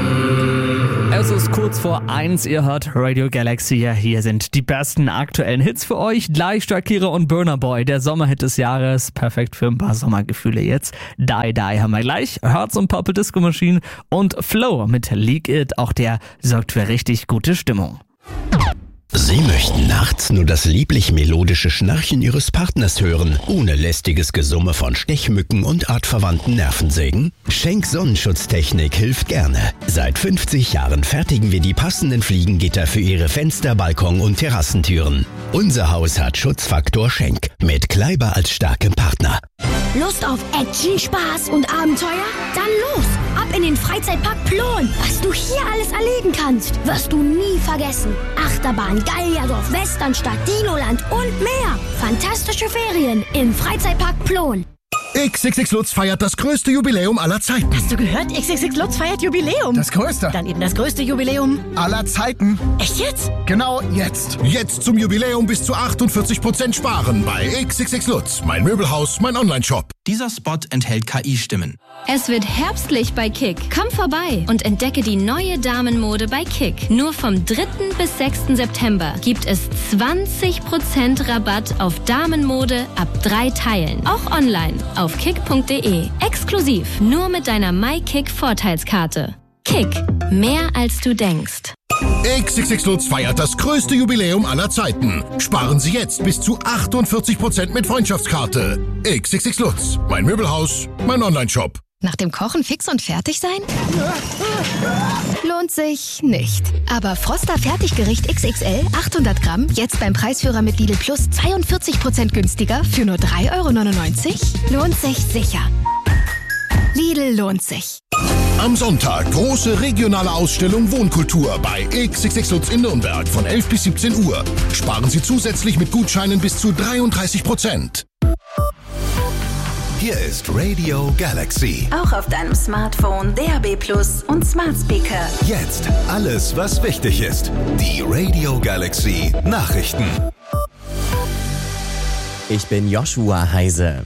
Es ist kurz vor 1, ihr hört Radio Galaxy. Hier sind die besten aktuellen Hits für euch. Gleich Shakira und Burna Boy, der Sommerhit des Jahres. Perfekt für ein paar Sommergefühle jetzt. Die haben wir gleich. Hearts und Purple Disco Machine und Flow mit Leak It. Auch der sorgt für richtig gute Stimmung. Sie möchten nachts nur das lieblich-melodische Schnarchen Ihres Partners hören, ohne lästiges Gesumme von Stechmücken und artverwandten Nervensägen? Schenk Sonnenschutztechnik hilft gerne. Seit 50 Jahren fertigen wir die passenden Fliegengitter für Ihre Fenster, Balkon und Terrassentüren. Unser Haus hat Schutzfaktor Schenk mit Kleiber als starkem Partner. Lust auf Action, Spaß und Abenteuer? Dann los! Ab in den Freizeitpark Plon! Was du hier alles erleben kannst, wirst du nie vergessen. Achterbahn, Gallierdorf, Westernstadt, Dinoland und mehr. Fantastische Ferien im Freizeitpark Plon. XXX Lutz feiert das größte Jubiläum aller Zeiten. Hast du gehört? XXX Lutz feiert Jubiläum. Das größte. Dann eben das größte Jubiläum aller Zeiten. Echt jetzt? Genau jetzt. Jetzt zum Jubiläum bis zu 48% sparen bei XXX Lutz. Mein Möbelhaus, mein Onlineshop. Dieser Spot enthält KI-Stimmen. Es wird herbstlich bei Kick. Komm vorbei und entdecke die neue Damenmode bei Kick. Nur vom 3. bis 6. September gibt es 20% Rabatt auf Damenmode ab 3 Teilen. Auch online auf kick.de. Exklusiv nur mit deiner MyKick-Vorteilskarte. Kick. Mehr als du denkst. XXX Lutz feiert das größte Jubiläum aller Zeiten. Sparen Sie jetzt bis zu 48% mit Freundschaftskarte. XXX Lutz. Mein Möbelhaus, mein Onlineshop. Nach dem Kochen fix und fertig sein? Lohnt sich nicht. Aber Froster Fertiggericht XXL 800 Gramm jetzt beim Preisführer mit Lidl Plus 42% günstiger für nur 3,99 €? Lohnt sich sicher. Lidl lohnt sich. Am Sonntag große regionale Ausstellung Wohnkultur bei XXX Lutz in Nürnberg von 11 bis 17 Uhr. Sparen Sie zusätzlich mit Gutscheinen bis zu 33%. Hier ist Radio Galaxy. Auch auf deinem Smartphone, DAB+ und Smart Speaker. Jetzt alles, was wichtig ist. Die Radio Galaxy Nachrichten. Ich bin Joshua Heise.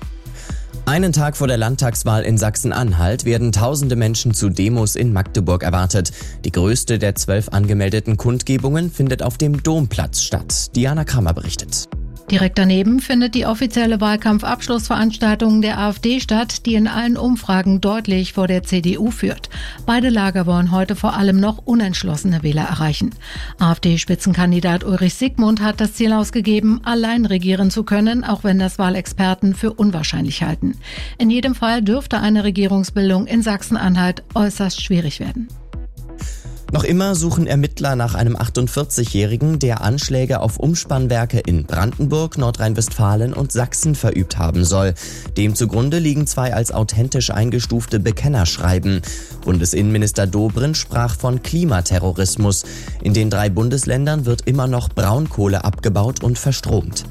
Einen Tag vor der Landtagswahl in Sachsen-Anhalt werden tausende Menschen zu Demos in Magdeburg erwartet. Die größte der 12 angemeldeten Kundgebungen findet auf dem Domplatz statt. Diana Kramer berichtet. Direkt daneben findet die offizielle Wahlkampfabschlussveranstaltung der AfD statt, die in allen Umfragen deutlich vor der CDU führt. Beide Lager wollen heute vor allem noch unentschlossene Wähler erreichen. AfD-Spitzenkandidat Ulrich Siegmund hat das Ziel ausgegeben, allein regieren zu können, auch wenn das Wahlexperten für unwahrscheinlich halten. In jedem Fall dürfte eine Regierungsbildung in Sachsen-Anhalt äußerst schwierig werden. Noch immer suchen Ermittler nach einem 48-Jährigen, der Anschläge auf Umspannwerke in Brandenburg, Nordrhein-Westfalen und Sachsen verübt haben soll. Dem zugrunde liegen 2 als authentisch eingestufte Bekennerschreiben. Bundesinnenminister Dobrindt sprach von Klimaterrorismus. In den 3 Bundesländern wird immer noch Braunkohle abgebaut und verstromt.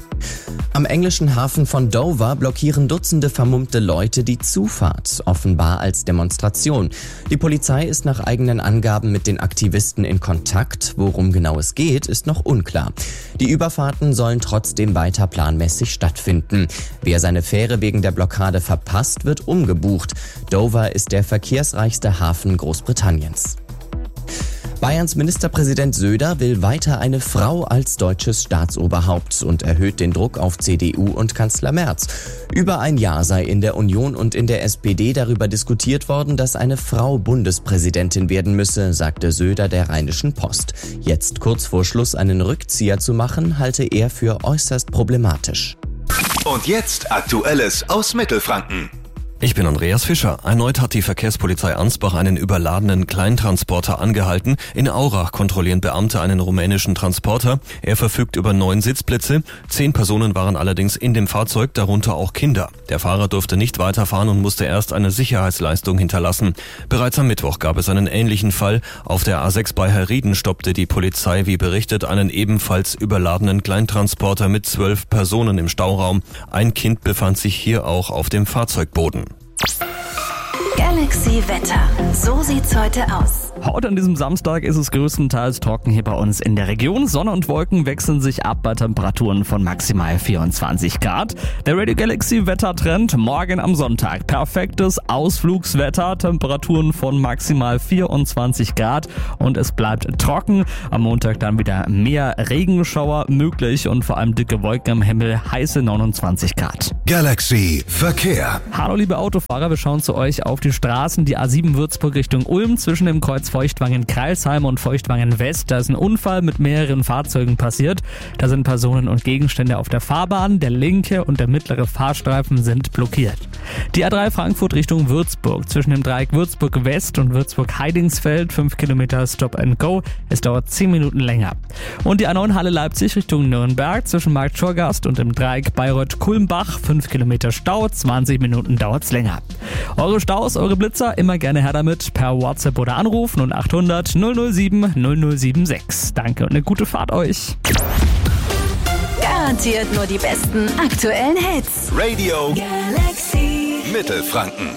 Am englischen Hafen von Dover blockieren Dutzende vermummte Leute die Zufahrt, offenbar als Demonstration. Die Polizei ist nach eigenen Angaben mit den Aktivisten in Kontakt. Worum genau es geht, ist noch unklar. Die Überfahrten sollen trotzdem weiter planmäßig stattfinden. Wer seine Fähre wegen der Blockade verpasst, wird umgebucht. Dover ist der verkehrsreichste Hafen Großbritanniens. Bayerns Ministerpräsident Söder will weiter eine Frau als deutsches Staatsoberhaupt und erhöht den Druck auf CDU und Kanzler Merz. Über ein Jahr sei in der Union und in der SPD darüber diskutiert worden, dass eine Frau Bundespräsidentin werden müsse, sagte Söder der Rheinischen Post. Jetzt kurz vor Schluss einen Rückzieher zu machen, halte er für äußerst problematisch. Und jetzt Aktuelles aus Mittelfranken. Ich bin Andreas Fischer. Erneut hat die Verkehrspolizei Ansbach einen überladenen Kleintransporter angehalten. In Aurach kontrollieren Beamte einen rumänischen Transporter. Er verfügt über 9 Sitzplätze. 10 Personen waren allerdings in dem Fahrzeug, darunter auch Kinder. Der Fahrer durfte nicht weiterfahren und musste erst eine Sicherheitsleistung hinterlassen. Bereits am Mittwoch gab es einen ähnlichen Fall. Auf der A6 bei Herrieden stoppte die Polizei, wie berichtet, einen ebenfalls überladenen Kleintransporter mit 12 Personen im Stauraum. Ein Kind befand sich hier auch auf dem Fahrzeugboden. Galaxy Wetter. So sieht's heute aus. Heute an diesem Samstag ist es größtenteils trocken hier bei uns in der Region. Sonne und Wolken wechseln sich ab bei Temperaturen von maximal 24 Grad. Der Radio Galaxy Wettertrend morgen am Sonntag. Perfektes Ausflugswetter, Temperaturen von maximal 24 Grad und es bleibt trocken. Am Montag dann wieder mehr Regenschauer möglich und vor allem dicke Wolken am Himmel, heiße 29 Grad. Galaxy Verkehr. Hallo liebe Autofahrer, wir schauen zu euch auf die Straßen. Die A7 Würzburg Richtung Ulm zwischen dem Kreuz Feuchtwangen-Kreilsheim und Feuchtwangen-West. Da ist ein Unfall mit mehreren Fahrzeugen passiert. Da sind Personen und Gegenstände auf der Fahrbahn. Der linke und der mittlere Fahrstreifen sind blockiert. Die A3 Frankfurt Richtung Würzburg zwischen dem Dreieck Würzburg-West und Würzburg-Heidingsfeld 5 Kilometer Stop and Go. Es dauert 10 Minuten länger. Und die A9 Halle Leipzig Richtung Nürnberg zwischen Markt Schorgast und dem Dreieck Bayreuth-Kulmbach 5 Kilometer Stau, 20 Minuten dauert's länger. Eure Staus, eure Blitzer, immer gerne her damit per WhatsApp oder Anruf 0800 007 0076. Danke und eine gute Fahrt euch. Garantiert nur die besten aktuellen Hits. Radio Galaxy Mittelfranken.